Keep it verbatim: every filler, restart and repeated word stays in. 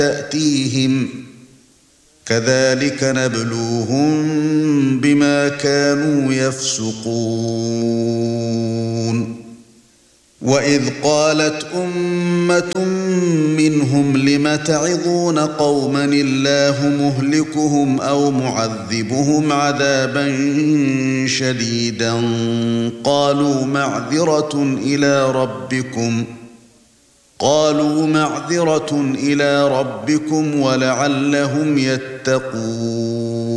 تأتيهم كذلك نبلوهم بما كانوا يفسقون وإذ قالت أمة منهم لم تعظون قوما الله مهلكهم أو معذبهم عذابا شديدا قالوا معذرة إلى ربكم قالوا معذرة إلى ربكم ولعلهم يتقون